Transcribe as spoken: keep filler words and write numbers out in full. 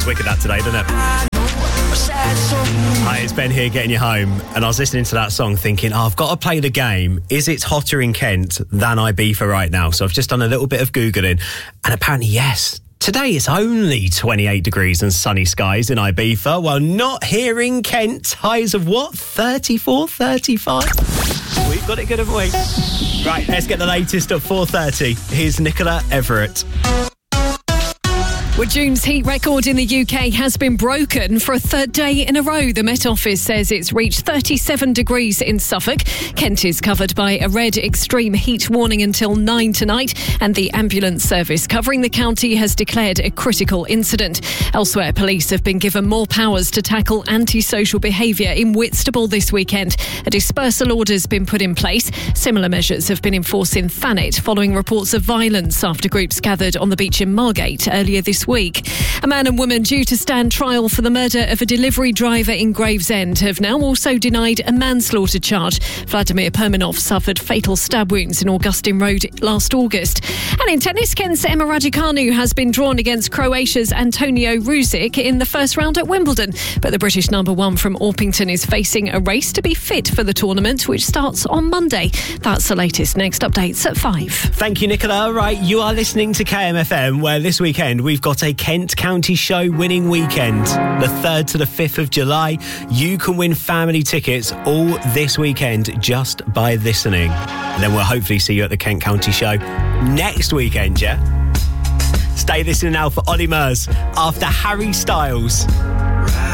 Sounds wicked that today, doesn't it? Hi, it's Ben here getting you home, and I was listening to that song thinking, oh, I've got to play the game. Is it hotter in Kent than Ibiza right now? So I've just done a little bit of Googling, and apparently, yes. Today it's only twenty-eight degrees and sunny skies in Ibiza. Well, not here in Kent. Highs of what? thirty-four, thirty-five? We've got it good, haven't we? Right, let's get the latest at four thirty. Here's Nicola Everett. Well, June's heat record in the U K has been broken for a third day in a row. The Met Office says it's reached thirty-seven degrees in Suffolk. Kent is covered by a red extreme heat warning until nine tonight, and the ambulance service covering the county has declared a critical incident. Elsewhere, police have been given more powers to tackle antisocial behaviour in Whitstable this weekend. A dispersal order has been put in place. Similar measures have been enforced in Thanet following reports of violence after groups gathered on the beach in Margate earlier this week. A man and woman due to stand trial for the murder of a delivery driver in Gravesend have now also denied a manslaughter charge. Vladimir Perminov suffered fatal stab wounds in Augustine Road last August. And in tennis, Kent's Emma Raducanu has been drawn against Croatia's Antonio Ruzic in the first round at Wimbledon. But the British number one from Orpington is facing a race to be fit for the tournament, which starts on Monday. That's the latest. Next updates at five. Thank you, Nicola. Right, you are listening to K M F M, where this weekend we've got a Kent County Show winning weekend. The third to the fifth of July. You can win family tickets all this weekend just by listening. And then we'll hopefully see you at the Kent County Show next weekend, yeah? Stay listening now for Ollie Murs after Harry Styles.